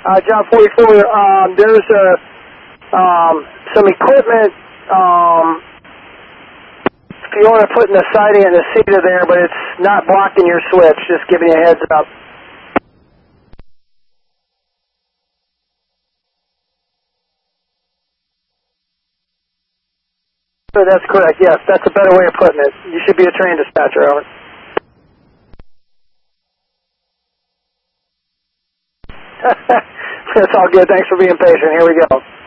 John 44, there's some equipment, if you want to put in the siding and the seater there, but it's not blocking your switch, just giving you a heads up. So that's correct, yes, that's a better way of putting it. You should be a train dispatcher, over. That's all good, thanks for being patient, here we go.